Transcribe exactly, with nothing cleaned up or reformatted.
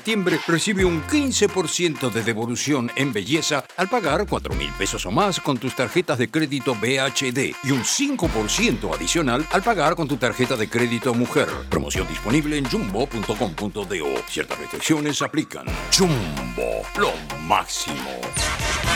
septiembre recibe un quince por ciento de devolución en belleza al pagar cuatro mil pesos o más con tus tarjetas de crédito B H D y un cinco por ciento adicional al pagar con tu tarjeta de crédito Mujer. Promoción disponible en jumbo punto com punto do. Ciertas restricciones aplican. Jumbo, lo máximo.